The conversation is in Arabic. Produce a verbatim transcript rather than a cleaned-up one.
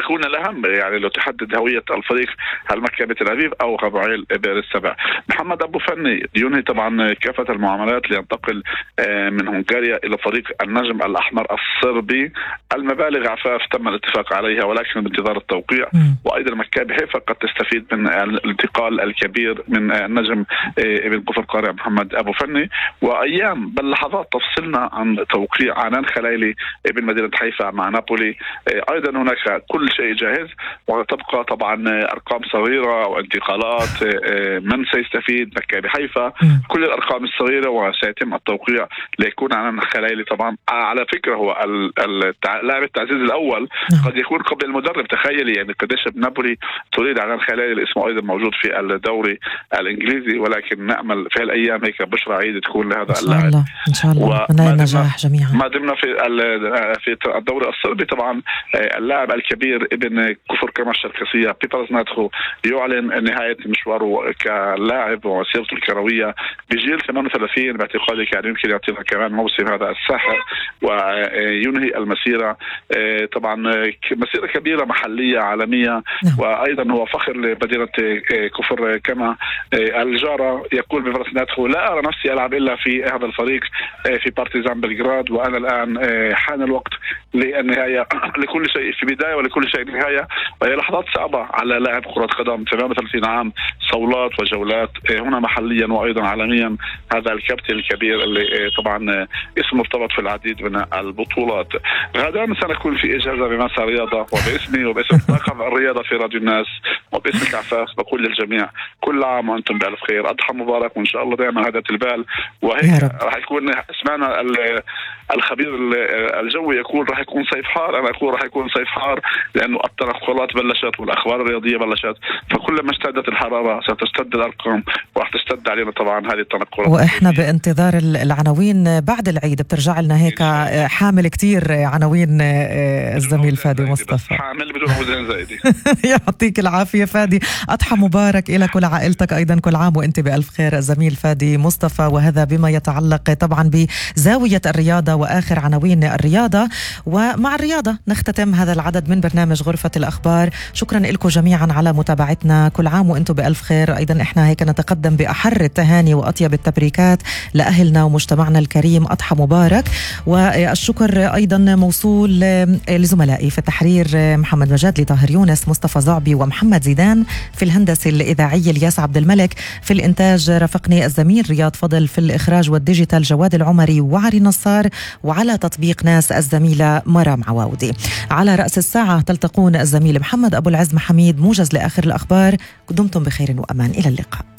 يكون الأهم يعني لو تحدد هوية الفريق هل مكابي تل أبيب أو غابوعيل بئر السبع. محمد أبو فني ينهي طبعا كافة المعاملات لينتقل من هنغاريا إلى فريق النجم الأحمر الصربي. المبالغ عفاف تم الاتفاق عليها ولكن بانتظار التوقيع. وأيضا مكابي حيفا قد تستفيد من الانتقال الكبير من النجم ابن كفر قارع محمد أبو فني. وأيام بل لحظات تفصلنا عن توقيع عنان خليلي ابن مدينة حيفا مع نابولي. أيضا هناك كل شيء جاهز وتبقى طبعا أرقام صغيرة وانتقالات من سيستفيد مكابي حيفا كل الأرقام الصغيرة وسيتم التوقيع ليكون عنان خليلي. طبعا على فكرة هو اللاعب التعزيز الأول قد يكون قبل المدرب. تخيلي يعني قديش نابولي تريد عنان خليلي، اسمه أيضا موجود في الدوري الإنجليزي، ولكن نأمل في الأيام هيك بشرى عيد تكون لهذا اللاعب إن شاء الله. نتمنى النجاح جميعا. ما دمنا في في الدوري الصربي طبعا اللاعب الكبير ابن كفر كما الشرقسية بيترز ناتخو يعلن نهاية مشواره كلاعب ومسيرته الكروية بجيل ثمانية وثلاثين باعتقادي كان يمكن يعطينا كمان موسم هذا الساحر وينهي المسيرة. طبعا مسيرة كبيرة محلية عالمية وأيضا هو فخر لمدينة كفر كما الجارة. يقول بيترز ناتخو لا أرى نفسي ألعب إلا في هذا الفريق في بارتيزان بلغراد وأنا الآن حان الوقت للنهاية لكل شيء في بداية ولكل شيء نهاية. وهي لحظات صعبة على لاعب كرة قدم ثمانية وثلاثين عام، صولات وجولات هنا محليا وأيضا عالميا. هذا الكابتن الكبير اللي طبعا اسمه مرتبط في العديد من البطولات. غدا سنكون في إجازة بمساء رياضة وباسمي وباسم طاقم الرياضة في راديو الناس وباسمك عفاف بقول للجميع كل عام وأنتم بألف خير، أضحى مبارك وإن شاء الله دائما هذا البال. وهيك راح يكون اسمعنا الخبير الجوي يقول راح يكون صيف حار، أنا أقول راح يكون صيف حار لأنه التنقلات بلشت والأخبار الرياضية بلشت، فكلما اشتدت الحرارة ستشتد الأرقام وراح تشتد علينا طبعا هذه التنقلات. وإحنا بانتظار العناوين بعد العيد بترجع لنا هيك حامل كتير عناوين الزميل فادي مصطفى. حامل بدون وزن زايدة. يعطيك العافية فادي، أضحى مبارك إلك ولعائلتك أيضا، كل عام وأنت بألف خير الزميل فادي مصطفى. وهذا بما يتعلق طبعا بزاوية الرياضة وآخر عناوين الرياضة. ومع الرياضة نختتم هذا العدد من برنامج غرفة الأخبار. شكرا لكم جميعا على متابعتنا، كل عام وأنتم بألف خير. أيضا إحنا هيك نتقدم بأحر التهاني وأطيب التبريكات لأهلنا ومجتمعنا الكريم، أضحى مبارك. والشكر أيضا موصول لزملائي في التحرير محمد مجاد، لطاهر يونس، مصطفى زعبي ومحمد زيدان، في الهندسة الإذاعية الياس عبد الملك، في الإنتاج رافقني الزميل رياض فضل، في الإخراج والديجيتال جواد العمري وعري نصار، وعلى تطبيق ناس الزميلة مرام عواودي. على رأس الساعة تلتقون الزميل محمد أبو العز محميد، موجز لآخر الأخبار. دمتم بخير وأمان، إلى اللقاء.